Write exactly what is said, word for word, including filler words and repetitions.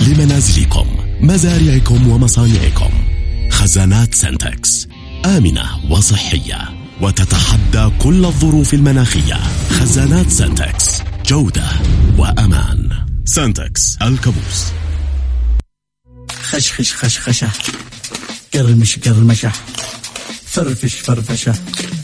لمنازلكم، مزارعكم ومصانعكم. خزانات سنتكس آمنة وصحية وتتحدى كل الظروف المناخية. خزانات سنتكس، جودة وأمان. سنتكس الكابوس. خشخش خشخشة، قرمش قرمشة، فرفش فرفشة،